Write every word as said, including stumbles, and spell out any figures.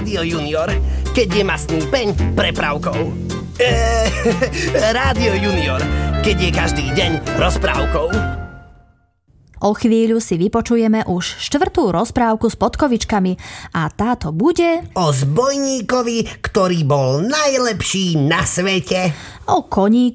Rádio Junior, keď je mastný peň prepravkou. Eee, Rádio Junior, keď je každý deň rozprávkou. O chvíľu si vypočujeme už štvrtú rozprávku s podkovičkami a táto bude o zbojníkovi, ktorý bol najlepší na svete. O koníku